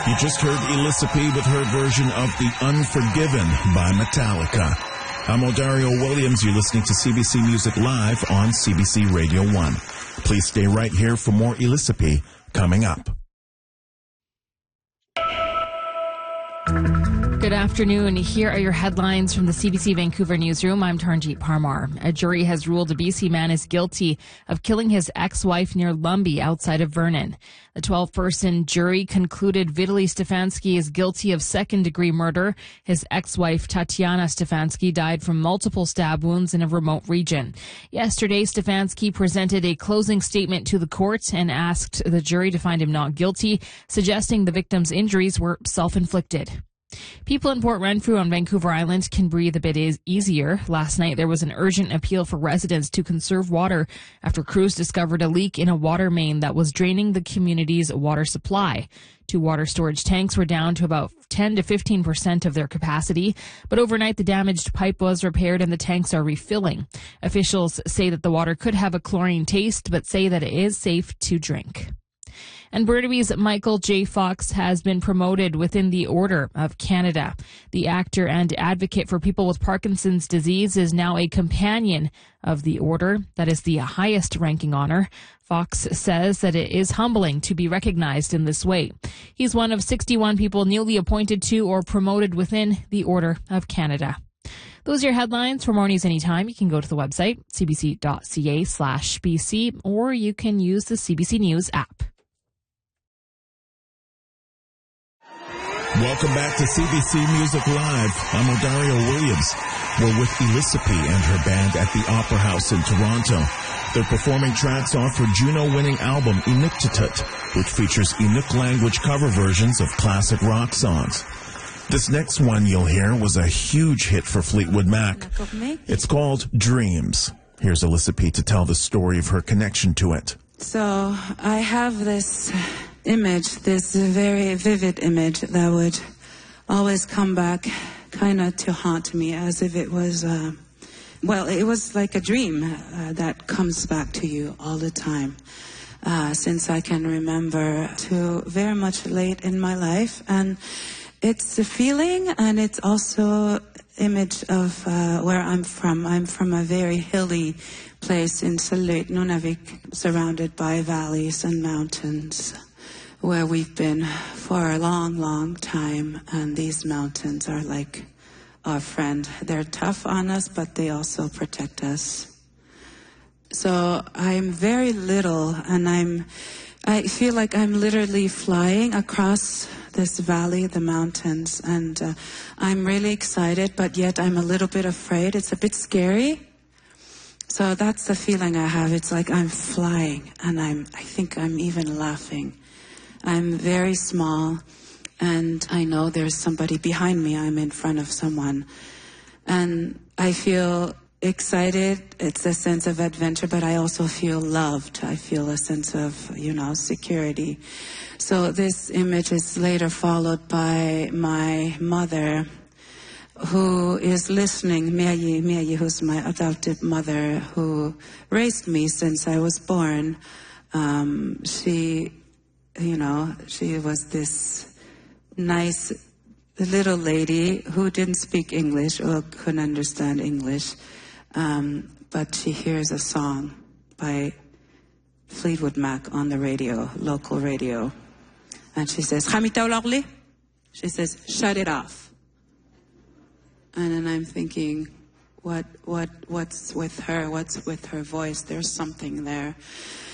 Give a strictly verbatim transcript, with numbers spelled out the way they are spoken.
You just heard Elissa P with her version of The Unforgiven by Metallica. I'm Odario Williams. You're listening to C B C Music Live on C B C Radio one. Please stay right here for more Elissa P coming up. Good afternoon. Here are your headlines from the C B C Vancouver newsroom. I'm Taranjeet Parmar. A jury has ruled a B C man is guilty of killing his ex-wife near Lumby outside of Vernon. The twelve-person jury concluded Vitaly Stefanski is guilty of second-degree murder. His ex-wife, Tatiana Stefanski, died from multiple stab wounds in a remote region. Yesterday, Stefanski presented a closing statement to the court and asked the jury to find him not guilty, suggesting the victim's injuries were self-inflicted. People in Port Renfrew on Vancouver Island can breathe a bit e- easier. Last night, there was an urgent appeal for residents to conserve water after crews discovered a leak in a water main that was draining the community's water supply. Two water storage tanks were down to about ten to fifteen percent of their capacity, but overnight the damaged pipe was repaired and the tanks are refilling. Officials say that the water could have a chlorine taste, but say that it is safe to drink. And Burnaby's Michael J. Fox has been promoted within the Order of Canada. The actor and advocate for people with Parkinson's disease is now a companion of the Order. That is the highest ranking honor. Fox says that it is humbling to be recognized in this way. He's one of sixty-one people newly appointed to or promoted within the Order of Canada. Those are your headlines. For more news anytime, you can go to the website, cbc.ca slash BC, or you can use the C B C News app. Welcome back to C B C Music Live. I'm Odario Williams. We're with Elissa P and her band at the Opera House in Toronto. They're performing tracks off her Juno-winning album, Inuktitut, which features Inuk language cover versions of classic rock songs. This next one you'll hear was a huge hit for Fleetwood Mac. It's called Dreams. Here's Elissa P to tell the story of her connection to it. So I have this image, this very vivid image that would always come back kind of to haunt me as if it was, uh, well, it was like a dream uh, that comes back to you all the time. Uh, since I can remember to very much late in my life. And it's a feeling, and it's also image of uh, where I'm from. I'm from a very hilly place in Salud, Nunavik, surrounded by valleys and mountains, where we've been for a long, long time. And these mountains are like our friend. They're tough on us, but they also protect us. So I'm very little, and I'm, I feel like I'm literally flying across this valley, the mountains, and uh, I'm really excited, but yet I'm a little bit afraid. It's a bit scary. So that's the feeling I have. It's like I'm flying, and I'm, I think I'm even laughing. I'm very small, and I know there's somebody behind me. I'm in front of someone, and I feel excited. It's a sense of adventure, but I also feel loved. I feel a sense of, you know, security. So this image is later followed by my mother, who is listening, Miayi, Miayi, who's my adopted mother, who raised me since I was born. Um, she, you know, she was this nice little lady who didn't speak English or couldn't understand English. Um, but she hears a song by Fleetwood Mac on the radio, local radio. And she says, she says, shut it off. And then I'm thinking, what, what, what's with her? What's with her voice? There's something there.